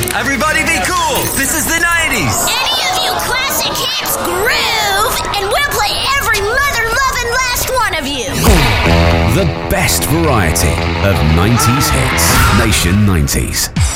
Everybody be cool. This is the 90s. Any of you classic hits groove, and we'll play every mother-loving last one of you. The best variety of 90s hits. Nation 90s.